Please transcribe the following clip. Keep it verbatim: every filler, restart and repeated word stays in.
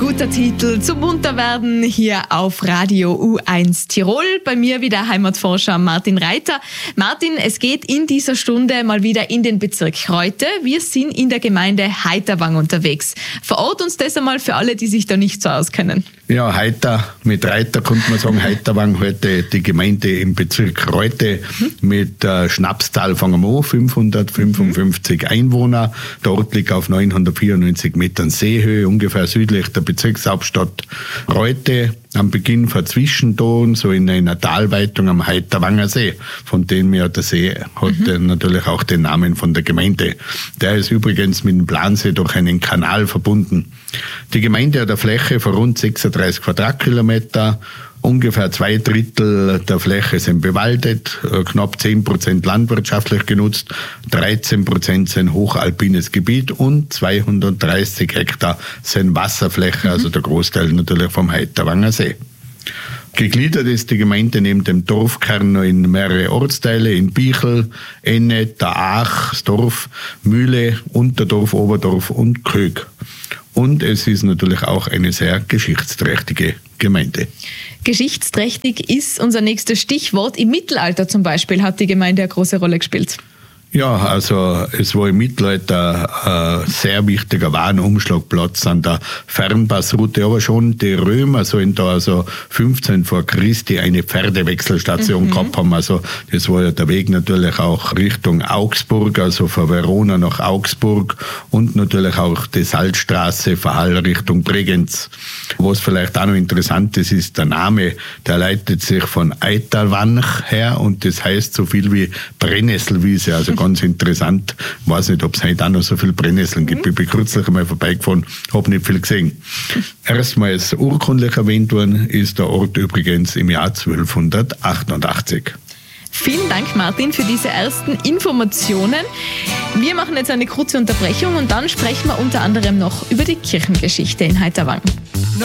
guter Titel zum Munterwerden hier auf Radio U eins Tirol. Bei mir wieder Heimatforscher Martin Reiter. Martin, es geht in dieser Stunde mal wieder in den Bezirk Reute. Wir sind in der Gemeinde Heiterwang unterwegs. Verort uns das einmal für alle, die sich da nicht so auskennen. Ja, Heiter, mit Reiter könnte man sagen, Heiterwang heute die Gemeinde im Bezirk Reute mhm. mit äh, Schnapstal, fangen wir an, fünfhundertfünfundfünfzig mhm. Einwohner. Der Ort liegt auf neunhundertvierundneunzig Metern Seehöhe, ungefähr südlich der Bezirkshauptstadt Reute. Am Beginn von Zwischenton, so in einer Talweitung am Heiterwanger See, von dem ja der See hat mhm. natürlich auch den Namen von der Gemeinde. Der ist übrigens mit dem Plansee durch einen Kanal verbunden. Die Gemeinde hat eine Fläche von rund sechsunddreißig Quadratkilometer. Ungefähr zwei Drittel der Fläche sind bewaldet, knapp zehn Prozent landwirtschaftlich genutzt, dreizehn Prozent sind hochalpines Gebiet und zweihundertdreißig Hektar sind Wasserfläche, mhm. also der Großteil natürlich vom Heiterwanger See. Gegliedert ist die Gemeinde neben dem Dorfkern noch in mehrere Ortsteile, in Bichl, Enne, der Aach, das Dorf, Mühle, Unterdorf, Oberdorf und Kög. Und es ist natürlich auch eine sehr geschichtsträchtige Gemeinde. Geschichtsträchtig ist unser nächstes Stichwort. Im Mittelalter zum Beispiel hat die Gemeinde eine große Rolle gespielt. Ja, also es war im Mittelalter ein sehr wichtiger Warenumschlagplatz an der Fernpassroute, aber schon die Römer sollen da also fünfzehn vor Christi eine Pferdewechselstation mhm. gehabt haben. Also das war ja der Weg natürlich auch Richtung Augsburg, also von Verona nach Augsburg und natürlich auch die Salzstraße von Hall Richtung Bregenz. Was vielleicht auch noch interessant ist, ist der Name, der leitet sich von Eiterwang her und das heißt so viel wie Brennnesselwiese, also ganz interessant. Ich weiß nicht, ob es heute auch noch so viele Brennnesseln gibt. Ich bin kürzlich einmal vorbeigefahren, habe nicht viel gesehen. Erstmals urkundlich erwähnt worden ist der Ort übrigens im Jahr zwölfhundertachtundachtzig. Vielen Dank, Martin, für diese ersten Informationen. Wir machen jetzt eine kurze Unterbrechung und dann sprechen wir unter anderem noch über die Kirchengeschichte in Heiterwang.